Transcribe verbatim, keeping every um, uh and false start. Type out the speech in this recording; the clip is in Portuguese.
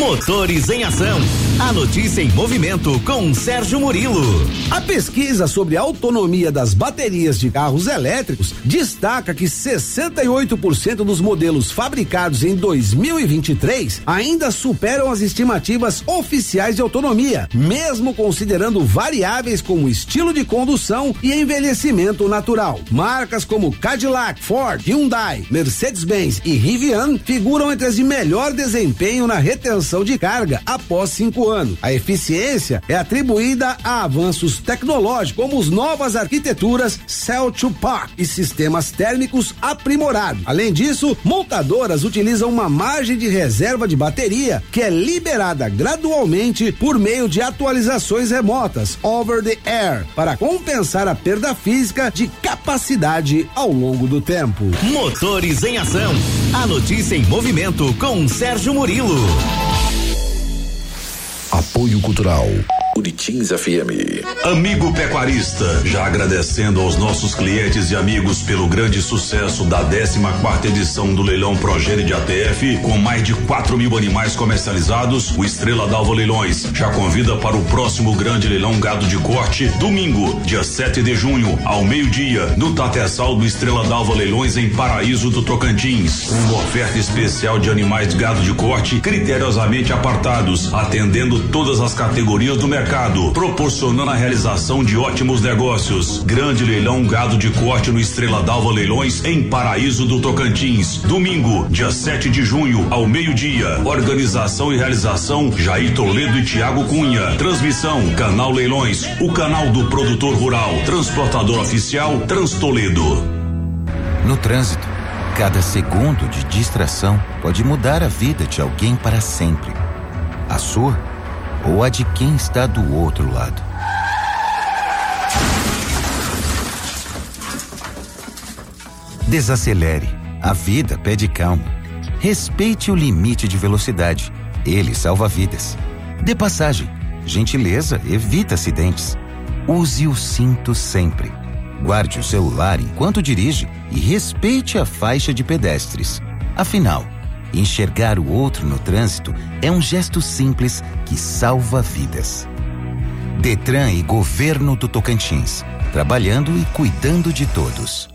Motores em Ação. A notícia em movimento com Sérgio Murilo. A pesquisa sobre a autonomia das baterias de carros elétricos destaca que sessenta e oito por cento dos modelos fabricados em dois mil e vinte e três ainda superam as estimativas oficiais de autonomia, mesmo considerando variáveis como estilo de condução e envelhecimento natural. Marcas como Cadillac, Ford, Hyundai, Mercedes-Benz e Rivian figuram entre as de melhor desempenho na retenção de carga após cinco anos. A eficiência é atribuída a avanços tecnológicos como as novas arquiteturas Cell to Pack e sistemas térmicos aprimorados. Além disso, montadoras utilizam uma margem de reserva de bateria que é liberada gradualmente por meio de atualizações remotas over the air para compensar a perda física de capacidade ao longo do tempo. Motores em Ação. A notícia em movimento com Sérgio Murilo. Apoio Cultural Buritins F M. Amigo pecuarista, já agradecendo aos nossos clientes e amigos pelo grande sucesso da décima quarta edição do leilão Progênie de A T F, com mais de quatro mil animais comercializados, o Estrela d'Alva Leilões já convida para o próximo grande leilão gado de corte, domingo, dia sete de junho, ao meio-dia, no Tateçal do Estrela d'Alva Leilões em Paraíso do Tocantins, com uma oferta especial de animais de gado de corte criteriosamente apartados, atendendo todas as categorias do mercado. Mercado, proporcionando a realização de ótimos negócios. Grande leilão gado de corte no Estrela d'Alva Leilões em Paraíso do Tocantins. Domingo, dia sete de junho, ao meio-dia. Organização e realização Jair Toledo e Tiago Cunha. Transmissão Canal Leilões, o canal do produtor rural. Transportador oficial Transtoledo. No trânsito, cada segundo de distração pode mudar a vida de alguém para sempre. A sua ou a de quem está do outro lado. Desacelere. A vida pede calma. Respeite o limite de velocidade. Ele salva vidas. Dê passagem. Gentileza evita acidentes. Use o cinto sempre. Guarde o celular enquanto dirige e respeite a faixa de pedestres. Afinal, enxergar o outro no trânsito é um gesto simples que salva vidas. Detran e Governo do Tocantins, trabalhando e cuidando de todos.